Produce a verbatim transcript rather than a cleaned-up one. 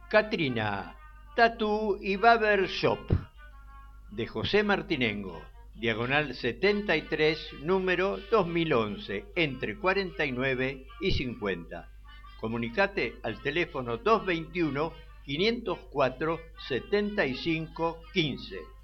Katrina, Tattoo y Barber Shop, de José Martinengo, diagonal setenta y tres, número dos mil once, entre cuarenta y nueve y cincuenta. Comunicate al teléfono dos veintiuno, quinientos cuatro, setenta y cinco, quince.